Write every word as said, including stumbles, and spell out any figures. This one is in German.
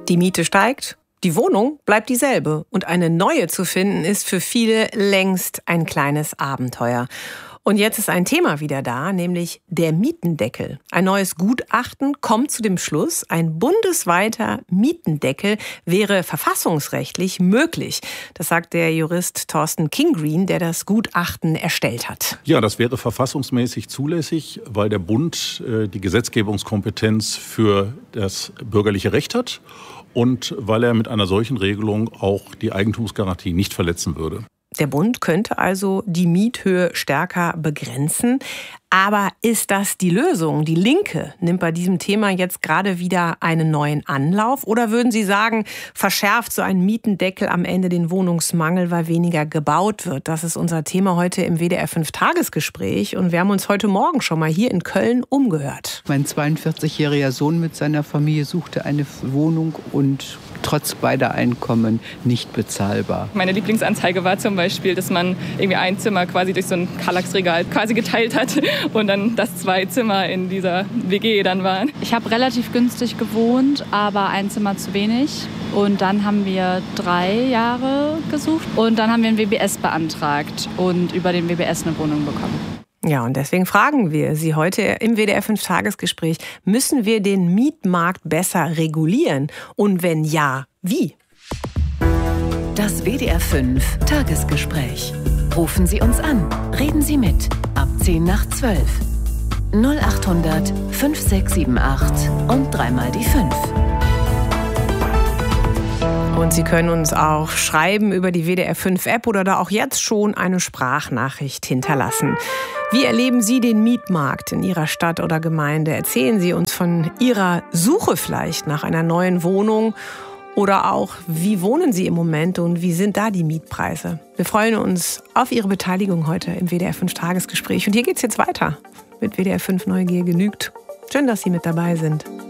Die Miete steigt, die Wohnung bleibt dieselbe und eine neue zu finden ist für viele längst ein kleines Abenteuer. Und jetzt ist ein Thema wieder da, nämlich der Mietendeckel. Ein neues Gutachten kommt zu dem Schluss, ein bundesweiter Mietendeckel wäre verfassungsrechtlich möglich. Das sagt der Jurist Thorsten Kingreen, der das Gutachten erstellt hat. Ja, das wäre verfassungsmäßig zulässig, weil der Bund äh, die Gesetzgebungskompetenz für das bürgerliche Recht hat und weil er mit einer solchen Regelung auch die Eigentumsgarantie nicht verletzen würde. Der Bund könnte also die Miethöhe stärker begrenzen. Aber ist das die Lösung? Die Linke nimmt bei diesem Thema jetzt gerade wieder einen neuen Anlauf? Oder würden Sie sagen, verschärft so ein Mietendeckel am Ende den Wohnungsmangel, weil weniger gebaut wird? Das ist unser Thema heute im W D R fünf Tagesgespräch. Und wir haben uns heute Morgen schon mal hier in Köln umgehört. Mein zweiundvierzigjähriger Sohn mit seiner Familie suchte eine Wohnung und trotz beider Einkommen nicht bezahlbar. Meine Lieblingsanzeige war zum Beispiel, dass man irgendwie ein Zimmer quasi durch so ein Kallax-Regal quasi geteilt hat und dann das zwei Zimmer in dieser W G dann waren. Ich habe relativ günstig gewohnt, aber ein Zimmer zu wenig. Und dann haben wir drei Jahre gesucht und dann haben wir ein W B S beantragt und über den W B S eine Wohnung bekommen. Ja, und deswegen fragen wir Sie heute im W D R fünf Tagesgespräch, müssen wir den Mietmarkt besser regulieren? Und wenn ja, wie? Das W D R fünf Tagesgespräch. Rufen Sie uns an, reden Sie mit, ab zehn nach zwölf. null acht hundert fünf sechs sieben acht und dreimal die fünf. Und Sie können uns auch schreiben über die W D R fünf App oder da auch jetzt schon eine Sprachnachricht hinterlassen. Wie erleben Sie den Mietmarkt in Ihrer Stadt oder Gemeinde? Erzählen Sie uns von Ihrer Suche vielleicht nach einer neuen Wohnung oder auch, wie wohnen Sie im Moment und wie sind da die Mietpreise? Wir freuen uns auf Ihre Beteiligung heute im W D R fünf Tagesgespräch. Und hier geht's jetzt weiter mit W D R fünf Neugier genügt. Schön, dass Sie mit dabei sind.